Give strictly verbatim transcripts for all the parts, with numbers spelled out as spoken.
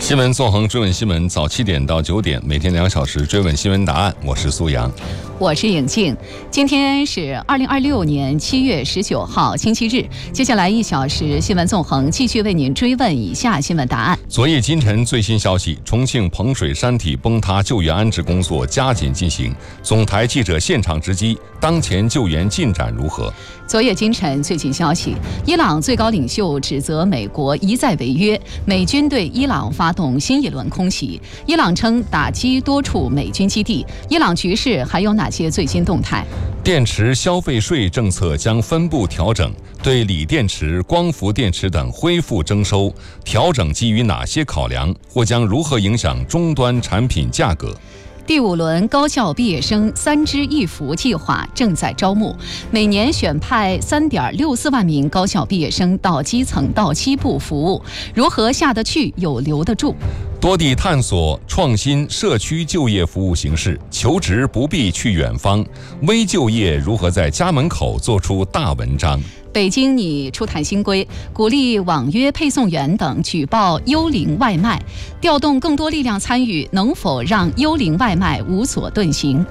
新闻纵横追问新闻，早七点到九点，每天两小时追问新闻答案。我是苏阳， 我是颖静。今天是二零二六年七月十九号，星期日。接下来一小时新闻纵横继续为您追问以下新闻答案。 昨夜今晨最新消息：重庆彭水山体崩塌救援安置工作加紧进行。总台记者现场直击，当前救援进展如何？ 昨夜今晨最新消息：伊朗最高领袖指责美国一再违约，美军对伊朗发动新一轮空袭。伊朗称打击多处美军基地。伊朗局势还有哪些最新动态？ 电池消费税政策将分步调整，对锂电池、光伏电池等恢复征收。调整基于哪些考量，或将如何影响终端产品价格？ 第五轮高校毕业生三支一扶计划正在招募，每年选派三点六四万名高校毕业生到基层到西部服务，如何下得去又留得住？ 多地探索创新社区就业服务形式，求职不必去远方，微就业如何在家门口做出大文章？ 北京拟出台新规，鼓励网约配送员等举报幽灵外卖，调动更多力量参与，能否让幽灵外卖无所遁形？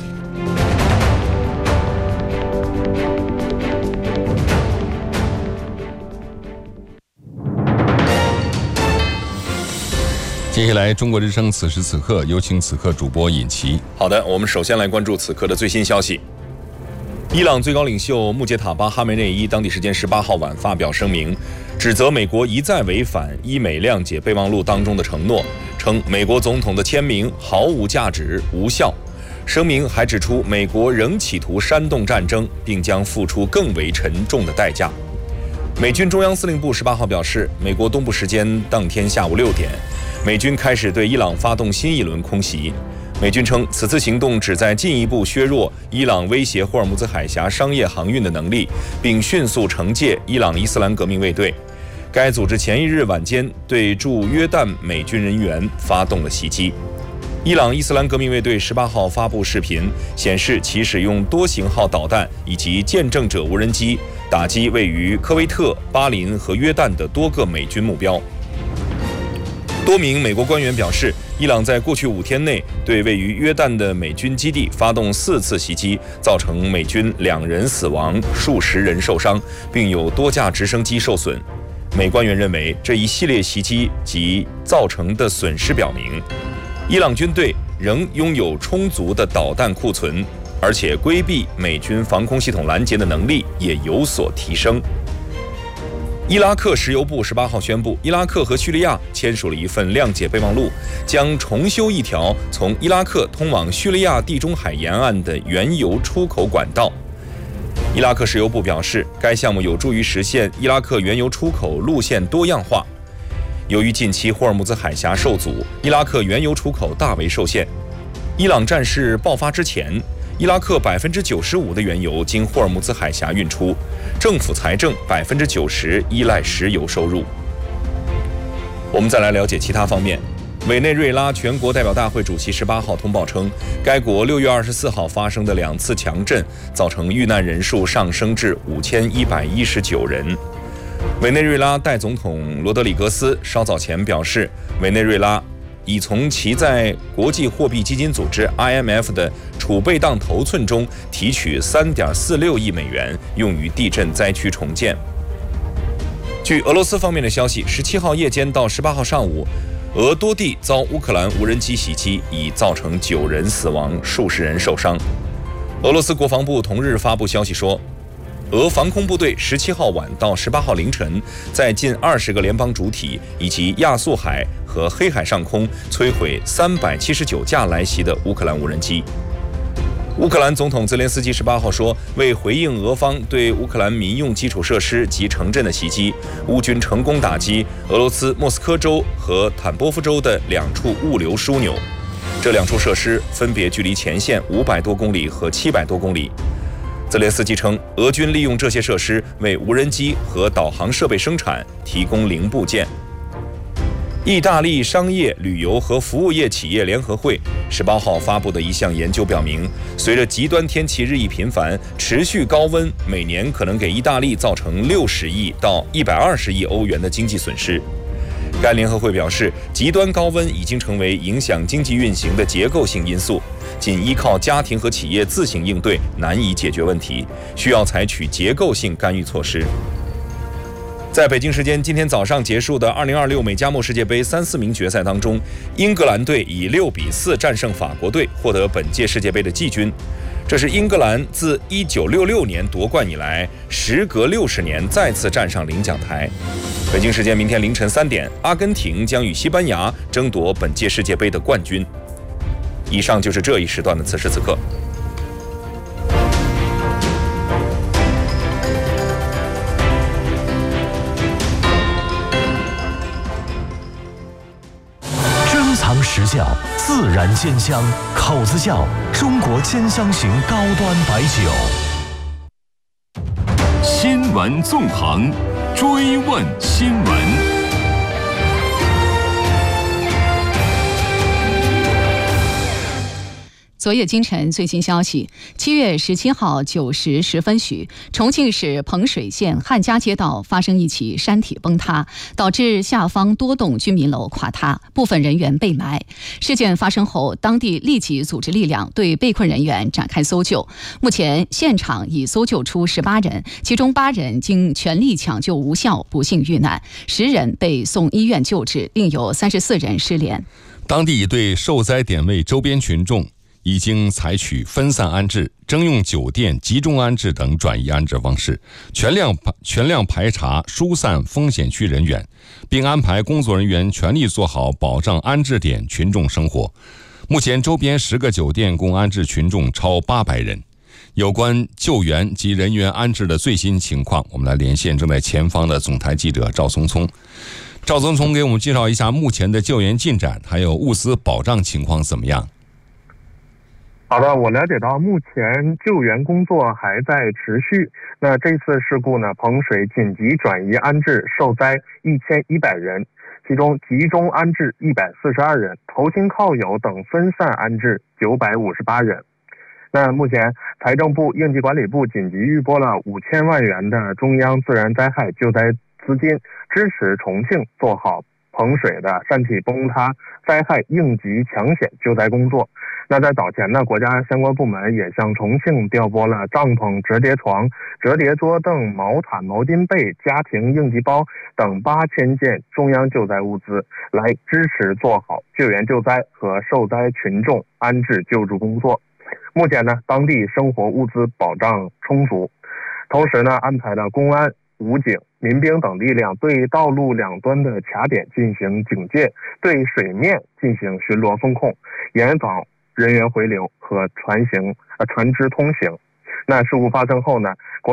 接下来，中国之声此时此刻有请此刻主播尹奇。 好的，我们首先来关注此刻的最新消息。伊朗最高领袖穆杰塔巴·哈梅内伊当地时间十八号晚发表声明，指责美国一再违反伊美谅解备忘录当中的承诺，称美国总统的签名毫无价值、无效。声明还指出，美国仍企图煽动战争，并将付出更为沉重的代价。美军中央司令部十八号表示，美国东部时间当天下午六点，美军开始对伊朗发动新一轮空袭。美军称，此次行动旨在进一步削弱伊朗威胁霍尔木兹海峡商业航运的能力，并迅速惩戒伊朗伊斯兰革命卫队。该组织前一日晚间对驻约旦美军人员发动了袭击。伊朗伊斯兰革命卫队十八号发布视频，显示其使用多型号导弹以及见证者无人机打击位于科威特、巴林和约旦的多个美军目标。多名美国官员表示，伊朗在过去五天内对位于约旦的美军基地发动四次袭击，造成美军两人死亡、数十人受伤，并有多架直升机受损。美官员认为，这一系列袭击及造成的损失表明，伊朗军队仍拥有充足的导弹库存，而且规避美军防空系统拦截的能力也有所提升。伊拉克石油部十八号宣布，伊拉克和叙利亚签署了一份谅解备忘录，将重修一条从伊拉克通往叙利亚地中海沿岸的原油出口管道。伊拉克石油部表示，该项目有助于实现伊拉克原油出口路线多样化。由于近期霍尔木兹海峡受阻，伊拉克原油出口大为受限。伊朗战事爆发之前，伊拉克百分之九十五的原油经霍尔木兹海峡运出，政府财政百分之九十依赖石油收入。我们再来了解其他方面。委内瑞拉全国代表大会主席十八号通报称，该国六月二十四号发生的两次强震，造成遇难人数上升至五千一百一十九人。委内瑞拉代总统罗德里格斯稍早前表示，委内瑞拉已从其在国际货币基金组织 I M F 的储备当头寸中提取 三点四六亿美元，用于地震灾区重建。据俄罗斯方面的消息，十七号夜间到十八号上午，俄多地遭乌克兰无人机袭击，已造成九人死亡，数十人受伤。俄罗斯国防部同日发布消息说，俄防空部队十七号晚到十八号凌晨，在近二十个联邦主体以及亚速海和黑海上空摧毁三百七十九架来袭的乌克兰无人机。乌克兰总统泽连斯基十八号说，为回应俄方对乌克兰民用基础设施及城镇的袭击，乌军成功打击俄罗斯莫斯科州和坦波夫州的两处物流枢纽。这两处设施分别距离前线五百多公里和七百多公里。泽连斯基称，俄军利用这些设施为无人机和导航设备生产提供零部件。意大利商业、旅游和服务业企业联合会十八号发布的一项研究表明，随着极端天气日益频繁，持续高温每年可能给意大利造成六十亿到一百二十亿欧元的经济损失。 该联合会表示，极端高温已经成为影响经济运行的结构性因素，仅依靠家庭和企业自行应对难以解决问题，需要采取结构性干预措施。在北京时间今天早上结束的二零二六美加墨世界杯三四名决赛当中，英格兰队以六比四战胜法国队，获得本届世界杯的季军。这是英格兰自一九六六年夺冠以来，时隔六十年再次站上领奖台。北京时间明天凌晨三点，阿根廷将与西班牙争夺本届世界杯的冠军。以上就是这一时段的此时此刻。 珍藏实窖，自然鲜香，口子窖，中国鲜香型高端白酒。 新闻纵横，追问新闻。 昨夜今晨最新消息，七月十七号九时十分许，重庆市彭水县汉家街道发生一起山体崩塌，导致下方多栋居民楼垮塌，部分人员被埋。事件发生后，当地立即组织力量对被困人员展开搜救。目前现场已搜救出十八人，其中八人经全力抢救无效，不幸遇难，十人被送医院救治，另有三十四人失联。 当地对受灾点位周边群众已经采取分散安置、征用酒店集中安置等转移安置方式，全量全量排查疏散风险区人员，并安排工作人员全力做好保障安置点群众生活。目前周边十个酒店共安置群众超八百人。有关救援及人员安置的最新情况，我们来连线正在前方的总台记者赵聪聪。赵聪聪给我们介绍一下目前的救援进展，还有物资保障情况怎么样？ 好的，我了解到目前救援工作还在持续。那这次事故呢，彭水紧急转移安置受灾一千一百人，其中集中安置一百四十二人，投亲靠友等分散安置九百五十八人。那目前财政部应急管理部紧急预拨了五千万元的中央自然灾害救灾资金，支持重庆做好彭水的山体崩塌灾害应急抢险救灾工作。那在早前呢，国家相关部门也向重庆调拨了帐篷、折叠床、折叠桌凳、毛毯、毛巾被、家庭应急包等八千件中央救灾物资，来支持做好救援救灾和受灾群众安置救助工作。目前呢，当地生活物资保障充足，同时呢，安排了公安、武警、民兵等力量对道路两端的卡点进行警戒，对水面进行巡逻风控，严防人员回流和船行呃船只通行。那事故发生后呢，国